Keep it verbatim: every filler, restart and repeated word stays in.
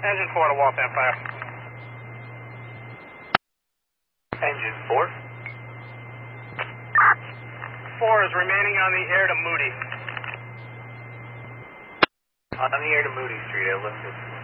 Engine four to Waltham Fire. Engine four. Four is remaining on the air to Moody. On the air to Moody Street, I lifted.